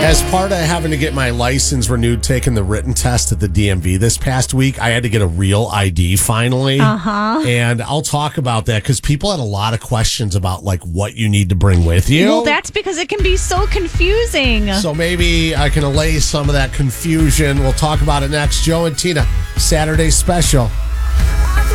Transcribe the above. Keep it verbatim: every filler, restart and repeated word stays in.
As part of having to get my license renewed, taking the written test at the D M V this past week, I had to get a real I D finally. Uh-huh. And I'll talk about that because people had a lot of questions about like what you need to bring with you. Well, that's because it can be so confusing. So maybe I can allay some of that confusion. We'll talk about it next. Joe and Tina, Saturday special.